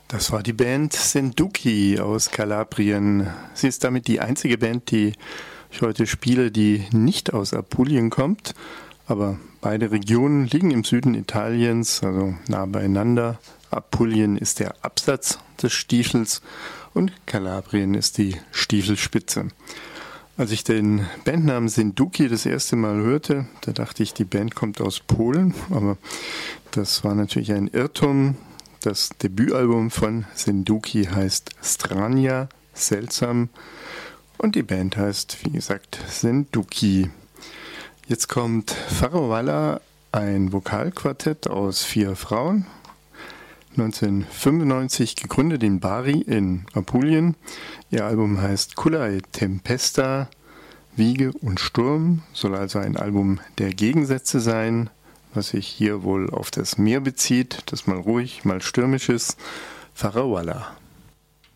Das war die Band Senduki aus Kalabrien. Sie ist damit die einzige Band, die ich heute spiele, die nicht aus Apulien kommt. Aber beide Regionen liegen im Süden Italiens, also nah beieinander. Apulien ist der Absatz des Stiefels und Kalabrien ist die Stiefelspitze. Als ich den Bandnamen Senduki das erste Mal hörte, da dachte ich, die Band kommt aus Polen, aber das war natürlich ein Irrtum. Das Debütalbum von Senduki heißt Strania, seltsam, und die Band heißt, wie gesagt, Senduki. Jetzt kommt Farovalla, ein Vokalquartett aus 4 Frauen, 1995 gegründet in Bari in Apulien. Ihr Album heißt Culla e Tempesta, Wiege und Sturm, soll also ein Album der Gegensätze sein, was sich hier wohl auf das Meer bezieht, das mal ruhig, mal stürmisch ist. Farovalla.